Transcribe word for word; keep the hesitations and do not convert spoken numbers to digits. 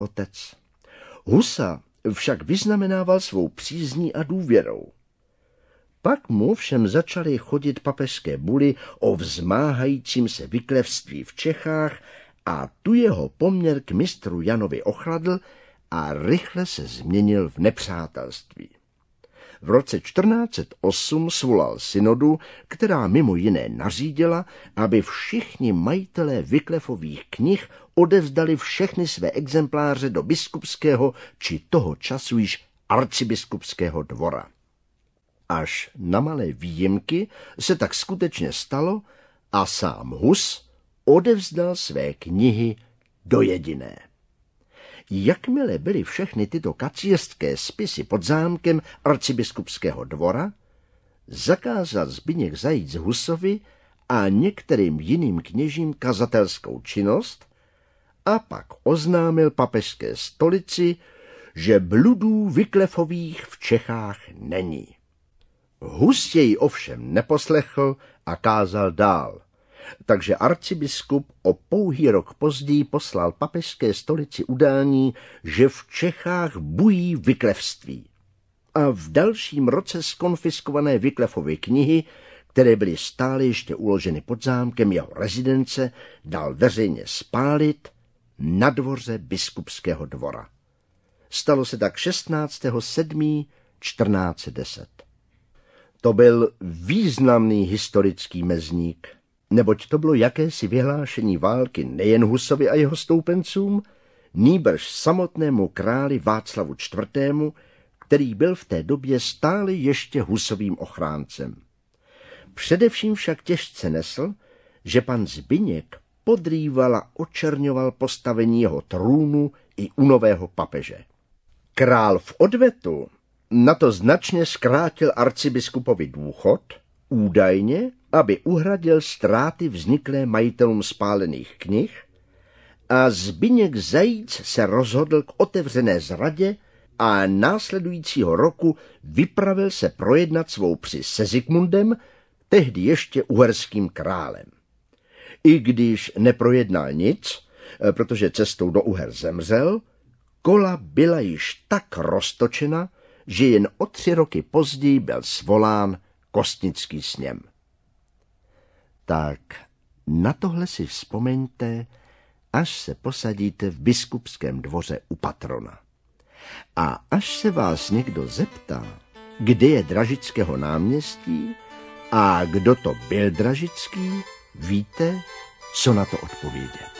otec. Husa však vyznamenával svou přízní a důvěrou. Pak mu všem začaly chodit papežské buly o vzmáhajícím se vyklevství v Čechách a tu jeho poměr k mistru Janovi ochladl a rychle se změnil v nepřátelství. V roce čtrnáct set osm svolal synodu, která mimo jiné nařídila, aby všichni majitelé Wyclifových knih odevzdali všechny své exempláře do biskupského či toho času již arcibiskupského dvora. Až na malé výjimky se tak skutečně stalo a sám Hus odevzdal své knihy do jediné. Jakmile byly všechny tyto kacířské spisy pod zámkem arcibiskupského dvora, zakázal Zbyněk Zajíc Husovi a některým jiným kněžím kazatelskou činnost a pak oznámil papežské stolici, že bludů Wyclifových v Čechách není. Hus jej ovšem neposlechl a kázal dál. Takže arcibiskup o pouhý rok později poslal papežské stolici udání, že v Čechách bují vyklevství. A v dalším roce zkonfiskované Wyclifovy knihy, které byly stále ještě uloženy pod zámkem jeho rezidence, dal veřejně spálit na dvoře biskupského dvora. Stalo se tak šestnáctého sedmého čtrnáct set deset. To byl významný historický mezník, neboť to bylo jakési vyhlášení války nejen Husovi a jeho stoupencům, nýbrž samotnému králi Václavu čtvrtému, který byl v té době stále ještě Husovým ochráncem. Především však těžce nesl, že pan Zbyněk podrýval a očerňoval postavení jeho trůnu i u nového papeže. Král v odvetu na to značně zkrátil arcibiskupovi důchod, údajně, aby uhradil ztráty vzniklé majitelům spálených knih, a Zbyněk Zajíc se rozhodl k otevřené zradě a následujícího roku vypravil se projednat svou při se Zikmundem, tehdy ještě uherským králem. I když neprojednal nic, protože cestou do Uher zemřel, kola byla již tak roztočena, že jen o tři roky později byl svolán kostnický sněm. Tak na tohle si vzpomeňte, až se posadíte v biskupském dvoře u patrona. A až se vás někdo zeptá, kde je Dražického náměstí a kdo to byl Dražický, víte, co na to odpovědět.